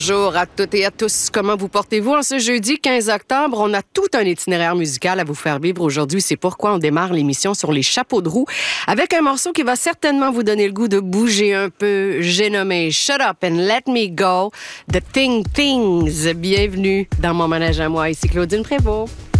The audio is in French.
Bonjour à toutes et à tous. Comment vous portez-vous en ce jeudi 15 octobre? On a tout un itinéraire musical à vous faire vivre aujourd'hui. C'est pourquoi on démarre l'émission sur les chapeaux de roue avec un morceau qui va certainement vous donner le goût de bouger un peu. J'ai nommé Shut Up and Let Me Go, The Things. Bienvenue dans mon manège à moi. Ici Claudine Prévost.